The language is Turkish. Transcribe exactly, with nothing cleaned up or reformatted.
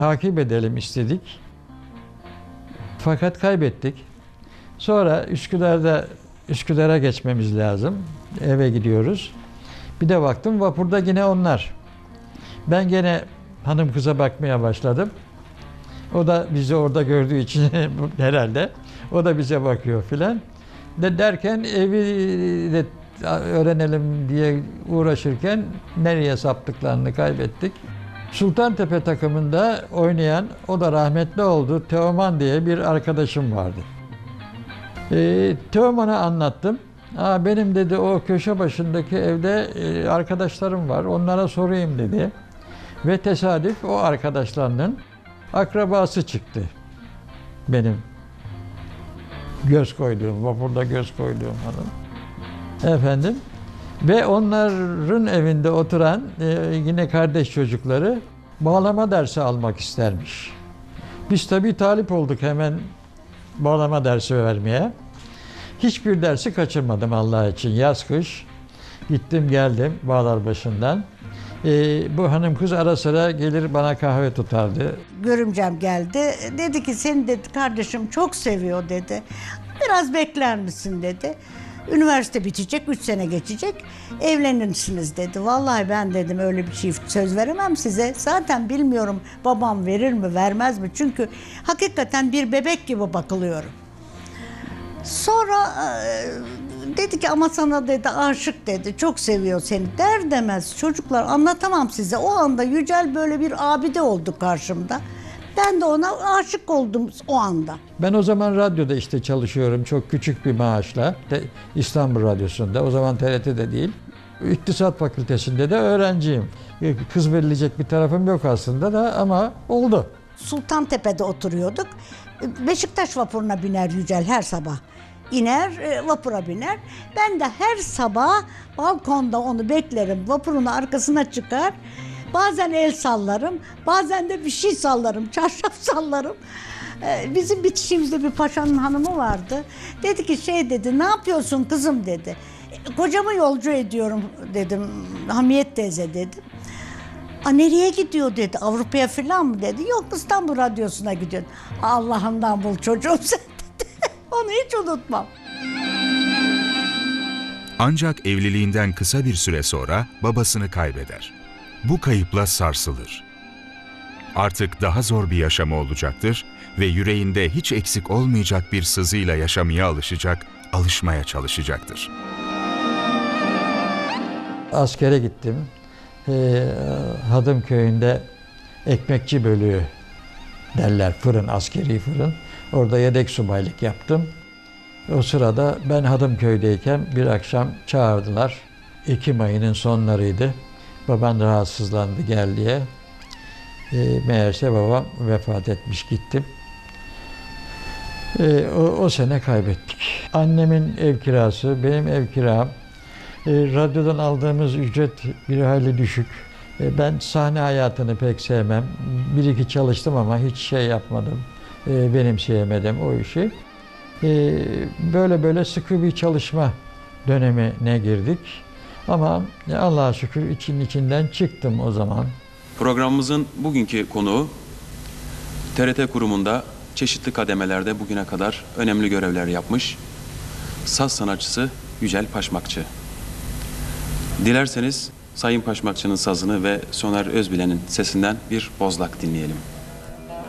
takip edelim istedik. Fakat kaybettik. Sonra Üsküdar'da Üsküdar'a geçmemiz lazım. Eve gidiyoruz. Bir de baktım vapurda yine onlar. Ben gene hanım kıza bakmaya başladım. O da bizi orada gördüğü için herhalde o da bize bakıyor filan. De derken evi de öğrenelim diye uğraşırken nereye saptıklarını kaybettik. Sultantepe takımında oynayan, o da rahmetli oldu, Teoman diye bir arkadaşım vardı. E, Teoman'a anlattım. Aa, benim dedi o köşe başındaki evde e, arkadaşlarım var, onlara sorayım dedi. Ve tesadüf o arkadaşlarının akrabası çıktı. Benim göz koyduğum, vapurda göz koyduğum hanım. Efendim. Ve onların evinde oturan e, yine kardeş çocukları bağlama dersi almak istermiş. Biz tabii talip olduk hemen bağlama dersi vermeye. Hiçbir dersi kaçırmadım Allah için. Yaz kış gittim geldim Bağlarbaşı'ndan. Ee, bu hanım kız ara sıra gelir bana kahve tutardı. Görümcem geldi. Dedi ki seni dedi kardeşim çok seviyor dedi. Biraz bekler misin dedi. Üniversite bitecek, üç sene geçecek. Evlenirsiniz dedi. Vallahi ben dedim öyle bir şey söz veremem size. Zaten bilmiyorum babam verir mi vermez mi? Çünkü hakikaten bir bebek gibi bakılıyorum. Sonra e, dedi ki ama sana dedi aşık dedi. Çok seviyor seni der demez. Çocuklar anlatamam size. O anda Yücel böyle bir abide oldu karşımda. Ben de ona aşık oldum o anda. Ben o zaman radyoda işte çalışıyorum çok küçük bir maaşla. İstanbul Radyosu'nda. O zaman T R T'de değil. İktisat Fakültesi'nde de öğrenciyim. Kız verilecek bir tarafım yok aslında da ama oldu. Sultantepe'de oturuyorduk. Beşiktaş vapuruna biner Yücel her sabah. İner, vapura biner. Ben de her sabah balkonda onu beklerim. Vapurun arkasına çıkar. Bazen el sallarım, bazen de bir şey sallarım, çarşaf sallarım. Bizim bitişimizde bir paşanın hanımı vardı. Dedi ki şey dedi, ne yapıyorsun kızım dedi. Kocamı yolcu ediyorum dedim, Hamiyet teyze dedim. A, nereye gidiyor dedi, Avrupa'ya falan mı dedi. Yok İstanbul Radyosu'na gidiyor. Allah'ından bul çocuğum sen dedi. Onu hiç unutmam. Ancak evliliğinden kısa bir süre sonra babasını kaybeder. Bu kayıpla sarsılır. Artık daha zor bir yaşamı olacaktır ve yüreğinde hiç eksik olmayacak bir sızıyla yaşamaya alışacak, alışmaya çalışacaktır. Askere gittim. Ee, Hadımköy'ünde ekmekçi bölüğü derler, fırın, askeri fırın. Orada yedek subaylık yaptım. O sırada ben Hadımköy'deyken bir akşam çağırdılar. Ekim ayının sonlarıydı. Baban rahatsızlandı gel diye. E, meğerse babam vefat etmiş gittim. E, o, o sene kaybettik. Annemin ev kirası, benim ev kiram. E, radyodan aldığımız ücret bir hayli düşük. E, ben sahne hayatını pek sevmem. Bir iki çalıştım ama hiç şey yapmadım. E, benimseyemedim o işi. E, böyle böyle sıkı bir çalışma dönemine girdik. Ama Allah'a şükür için içinden çıktım o zaman. Programımızın bugünkü konuğu T R T kurumunda çeşitli kademelerde bugüne kadar önemli görevler yapmış saz sanatçısı Yücel Paşmakçı. Dilerseniz Sayın Paşmakçı'nın sazını ve Soner Özbilen'in sesinden bir bozlak dinleyelim.